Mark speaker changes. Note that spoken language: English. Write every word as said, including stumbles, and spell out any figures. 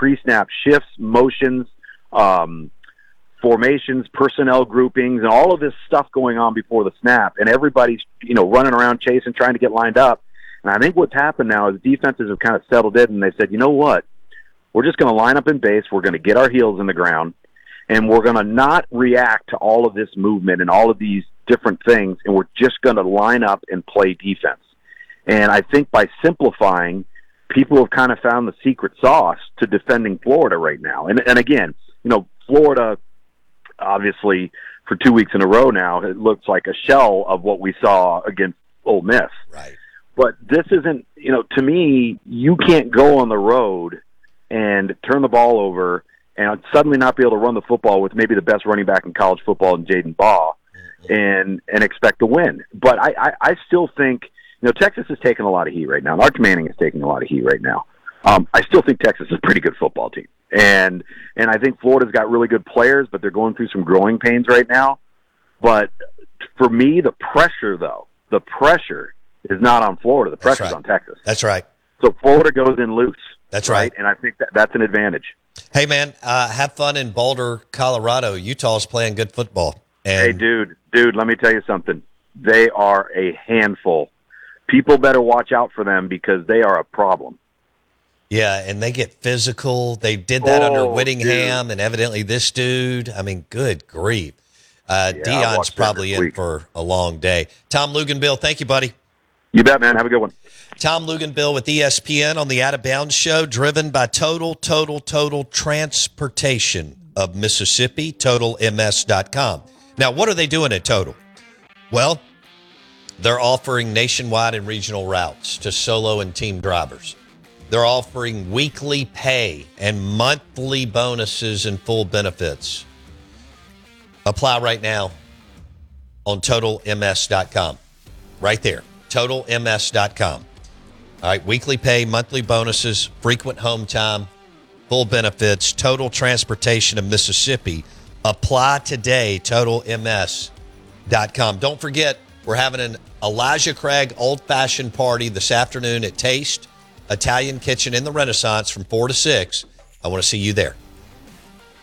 Speaker 1: pre-snap shifts, motions, um, formations, personnel groupings, and all of this stuff going on before the snap, and everybody's, you know, running around chasing, trying to get lined up. And I think what's happened now is defenses have kind of settled in, and they said, you know what, we're just going to line up in base, we're going to get our heels in the ground, and we're going to not react to all of this movement and all of these different things, and we're just going to line up and play defense. And I think by simplifying, people have kind of found the secret sauce to defending Florida right now. And, and again, you know, Florida, obviously, for two weeks in a row now, it looks like a shell of what we saw against Ole Miss.
Speaker 2: Right.
Speaker 1: But this isn't, you know, to me, you can't go on the road and turn the ball over and suddenly not be able to run the football with maybe the best running back in college football in Jaden Baugh and and expect to win. But I, I, I still think, you know, Texas is taking a lot of heat right now. Arch Manning is taking a lot of heat right now. Um, I still think Texas is a pretty good football team. And and I think Florida's got really good players, but they're going through some growing pains right now. But for me, the pressure, though, the pressure is not on Florida. The pressure's
Speaker 2: right.
Speaker 1: on Texas.
Speaker 2: That's right.
Speaker 1: So Florida goes in loose.
Speaker 2: That's right.
Speaker 1: right? And I think that that's an advantage.
Speaker 2: Hey, man, uh, have fun in Boulder, Colorado. Utah's playing good football. And
Speaker 1: hey, dude, dude, let me tell you something. They are a handful. People better watch out for them because they are a problem.
Speaker 2: Yeah, and they get physical. They did that
Speaker 1: oh,
Speaker 2: under Whittingham,
Speaker 1: dude.
Speaker 2: and evidently this dude, I mean, good grief. Uh,
Speaker 1: Yeah,
Speaker 2: Deion's probably in
Speaker 1: week.
Speaker 2: for a long day. Tom Luganbill, thank you, buddy.
Speaker 1: You bet, man. Have a good one.
Speaker 2: Tom Luganbill with E S P N on the Out of Bounds show, driven by Total, Total, Total Transportation of Mississippi, total m s dot com. Now, what are they doing at Total? Well, they're offering nationwide and regional routes to solo and team drivers. They're offering weekly pay and monthly bonuses and full benefits. Apply right now on total m s dot com. Right there, total m s dot com. All right, weekly pay, monthly bonuses, frequent home time, full benefits, Total Transportation of Mississippi. Apply today, total m s dot com. Don't forget, we're having an Elijah Craig old-fashioned party this afternoon at Taste Italian Kitchen in the Renaissance from four to six. I want to see you there.